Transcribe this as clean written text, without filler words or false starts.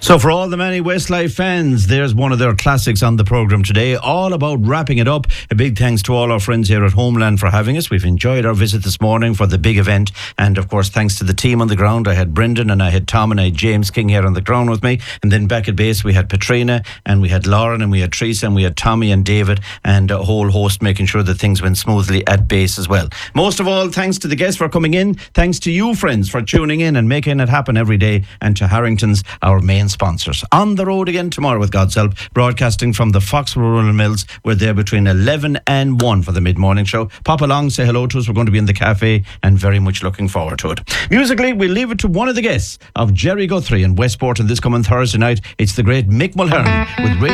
So for all the many Westlife fans, there's one of their classics on the programme today, all about wrapping it up. A big thanks to all our friends here at Homeland for having us. We've enjoyed our visit this morning for the big event. And of course, thanks to the team on the ground. I had Brendan and I had Tom and I had James King here on the ground with me. And then back at base, we had Katrina and we had Lauren and we had Teresa and we had Tommy and David and a whole host making sure that things went smoothly at base as well. Most of all, thanks to the guests for coming in. Thanks to you, friends, for tuning in and making it happen every day. And to Harrington's, our main sponsors. On the road again tomorrow with God's help, broadcasting from the Fox Rural Mills. We're there between 11 and 1 for the mid-morning show. Pop along, say hello to us. We're going to be in the cafe and very much looking forward to it. Musically, we'll leave it to one of the guests of Jerry Guthrie in Westport on this coming Thursday night. It's the great Mick Mulhern with